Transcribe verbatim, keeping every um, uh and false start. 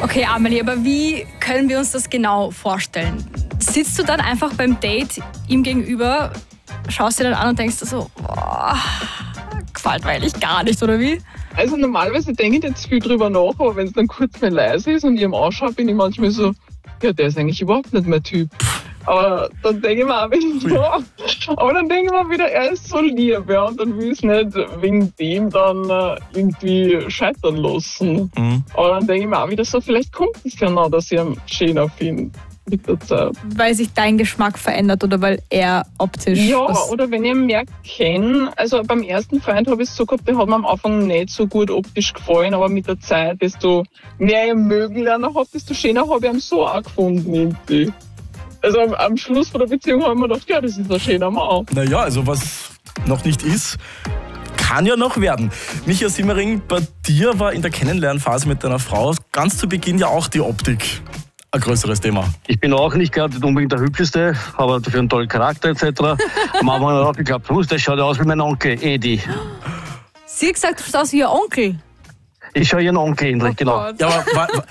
Okay, Amelie, aber wie können wir uns das genau vorstellen? Sitzt du dann einfach beim Date ihm gegenüber, schaust dir dann an und denkst dir so, boah, gefällt mir eigentlich gar nicht, oder wie? Also normalerweise denke ich jetzt viel drüber nach, aber wenn es dann kurz mal leise ist und ich ihm anschaue, bin ich manchmal so, ja, der ist eigentlich überhaupt nicht mein Typ. Aber dann denke ich mir auch wieder, ja. Aber dann denke ich mir wieder, er ist so lieb, ja, und dann will ich es nicht wegen dem dann äh, irgendwie scheitern lassen. Mhm. Aber dann denke ich mir auch wieder so, vielleicht kommt es ja noch, dass ich ihn schöner finde mit der Zeit. Weil sich dein Geschmack verändert oder weil er optisch... Ja, oder wenn ich ihn mehr kenne. Also beim ersten Freund habe ich es so gehabt, der hat mir am Anfang nicht so gut optisch gefallen, aber mit der Zeit, desto mehr ich ihn mögen lernen habe, desto schöner habe ich ihn so auch gefunden irgendwie. Also am, am Schluss von der Beziehung haben wir gedacht, ja, das ist ein schöner Mann. Naja, also was noch nicht ist, kann ja noch werden. Micha Simmering, bei dir war in der Kennenlernphase mit deiner Frau ganz zu Beginn ja auch die Optik ein größeres Thema. Ich bin auch nicht gerade unbedingt der Hübscheste, habe dafür einen tollen Charakter et cetera. Am Anfang hat er auch geglaubt, plus, der schaut ja aus wie mein Onkel, Edi. Sie hat gesagt, du schaust aus wie ihr Onkel. Ich schaue ihren Onkel ähnlich, Oh genau. Gott. Ja, aber war,